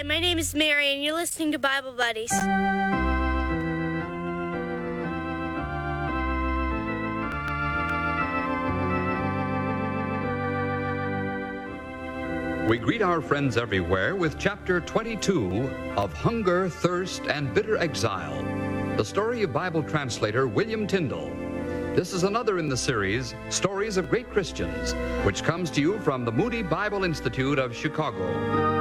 my name is Mary, and you're listening to Bible Buddies. We greet our friends everywhere with Chapter 22 of Hunger, Thirst, and Bitter Exile, the story of Bible translator William Tyndale. This is another in the series, Stories of Great Christians, which comes to you from the Moody Bible Institute of Chicago.